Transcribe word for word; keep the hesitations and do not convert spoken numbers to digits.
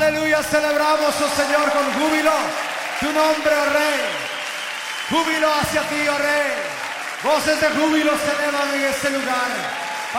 Aleluya, celebramos, oh Señor, con júbilo tu nombre, oh Rey. Júbilo hacia ti, oh Rey. Voces de júbilo se elevan en este lugar.